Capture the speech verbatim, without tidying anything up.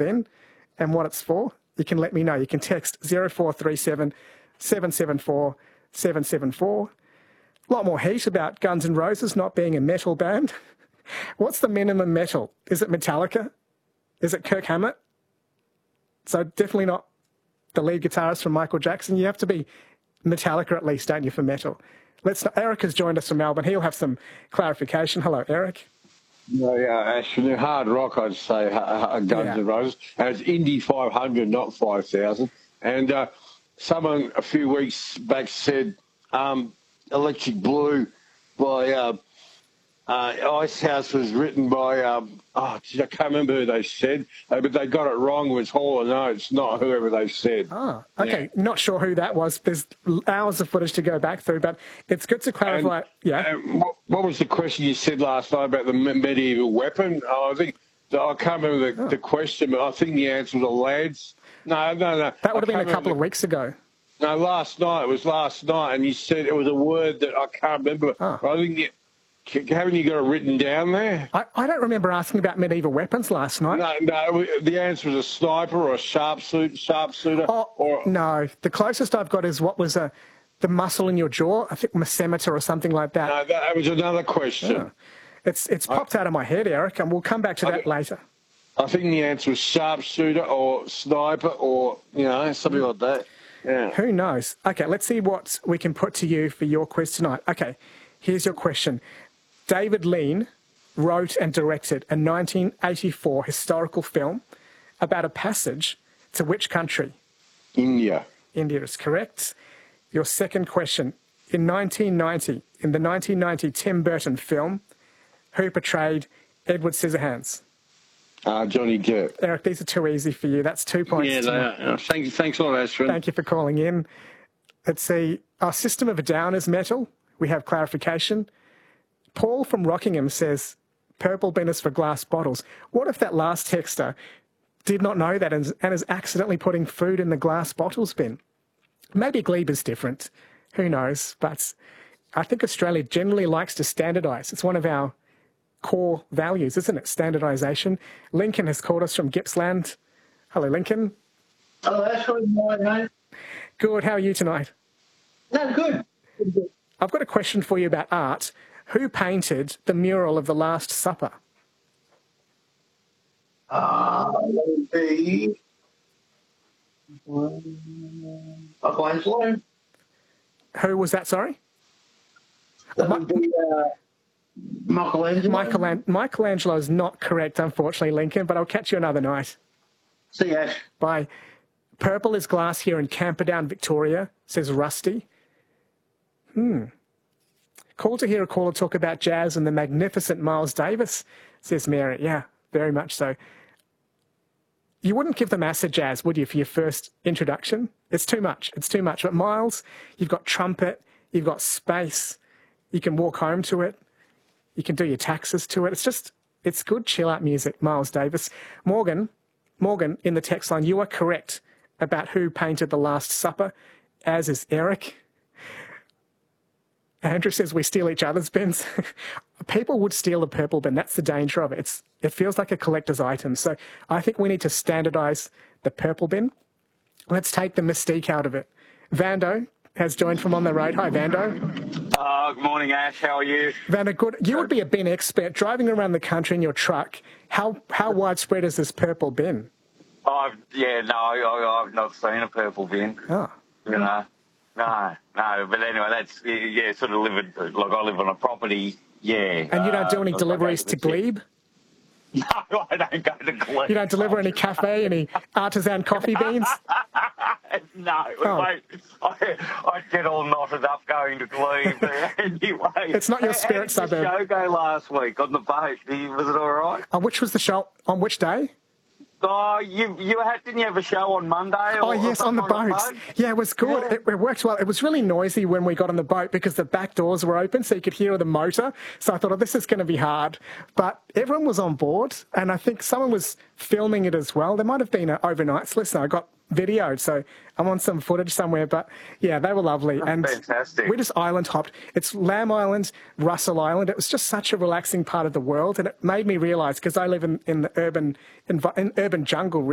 bin and what it's for, you can let me know. You can text zero four three seven, seven seven four, seven seven four. A lot more heat about Guns N' Roses not being a metal band. What's the minimum metal? Is it Metallica? Is it Kirk Hammett? So definitely not the lead guitarist from Michael Jackson. You have to be Metallica at least, don't you, for metal? Let's. Eric has joined us from Melbourne. He'll have some clarification. Hello, Eric. No, yeah, actually, hard rock, I'd say, uh, Guns Yeah. N' Roses. And it's Indy five hundred, not five thousand. And uh, someone a few weeks back said um, Electric Blue by uh, uh, Icehouse was written by, um, oh, geez, I can't remember who they said, uh, but they got it wrong. It was Hall and Oates, not whoever they said. Oh, okay. Yeah. Not sure who that was. There's hours of footage to go back through, but it's good to clarify. And, yeah. And what, what was the question you said last night about the medieval weapon? Oh, I think I can't remember the, oh. the question, but I think the answer was a lads. No, no, no. That would have been a couple the, of weeks ago. No, last night. It was last night, and you said it was a word that I can't remember. Oh. I think you, haven't you got it written down there? I, I don't remember asking about medieval weapons last night. No, no. The answer was a sniper or a sharpshooter. Sharpshooter. Oh, or, no. The closest I've got is what was a the muscle in your jaw. I think macemeter or something like that. No, that was another question. Oh. It's it's popped I, out of my head, Eric, and we'll come back to that I, later. I think the answer was sharpshooter or sniper or, you know, something like that. Yeah. Who knows? Okay, let's see what we can put to you for your quiz tonight. Okay, here's your question. David Lean wrote and directed a nineteen eighty-four historical film about a passage to which country? India. India is correct. Your second question. In nineteen ninety, in the nineteen ninety Tim Burton film, who portrayed Edward Scissorhands? Uh, Johnny Depp. Eric, these are too easy for you. That's two points. Yeah, they are. Thank you. Thanks a lot, Astrid. Thank you for calling in. Let's see. Our System of a Down is metal. We have clarification. Paul from Rockingham says, purple bin is for glass bottles. What if that last texter did not know that and, and is accidentally putting food in the glass bottles bin? Maybe Glebe is different. Who knows? But I think Australia generally likes to standardise. It's one of our core values, isn't it? Standardisation. Lincoln has called us from Gippsland. Hello, Lincoln. Hello, Ashley. Mate. Good. How are you tonight? No, good. good. I've got a question for you about art. Who painted the mural of the Last Supper? Uh, that would be Michelangelo. Who was that, sorry? That would be uh, Michelangelo. Michelan- Michelangelo is not correct, unfortunately, Lincoln, but I'll catch you another night. See you, Ash. Bye. Purple is glass here in Camperdown, Victoria, says Rusty. Hmm. Cool to hear a caller talk about jazz and the magnificent Miles Davis, says Mary. Yeah, very much so. You wouldn't give them acid jazz, would you, for your first introduction? It's too much. It's too much. But Miles, you've got trumpet, you've got space, you can walk home to it, you can do your taxes to it. It's just, it's good chill-out music, Miles Davis. Morgan, Morgan, in the text line, you are correct about who painted The Last Supper, as is Eric. Andrew says we steal each other's bins. People would steal a purple bin. That's the danger of it. It's, it feels like a collector's item. So I think we need to standardise the purple bin. Let's take the mystique out of it. Vando has joined from on the road. Hi, Vando. Uh, good morning, Ash. How are you? Vando, good. You would be a bin expert. Driving around the country in your truck, how, how widespread is this purple bin? I've, yeah, no, I, I've not seen a purple bin. Oh. You know? No, no, but anyway, that's, yeah, sort of living, like I live on a property, yeah. And you don't do any uh, deliveries to Glebe? No, I don't go to Glebe. You don't deliver any cafe, any artisan coffee beans? No, oh. mate, I, I'd get all knotted up going to Glebe. Anyway. It's not your spirit How did suburb. the show go last week on the boat? Was it all right? Uh, which was the show? On which day? Oh, you you had didn't you have a show on Monday? Or, oh yes, on the boat. boat. Yeah, it was good. Yeah. It, it worked well. It was really noisy when we got on the boat because the back doors were open, so you could hear the motor. So I thought, oh, this is going to be hard. But everyone was on board, and I think someone was filming it as well. There might have been an overnight listener. I got videoed, so I'm on some footage somewhere. But yeah, they were lovely. That's and fantastic. We just island hopped. It's Lamb Island, Russell Island. It was just such a relaxing part of the world, and it made me realise because I live in, in the urban in, in urban jungle.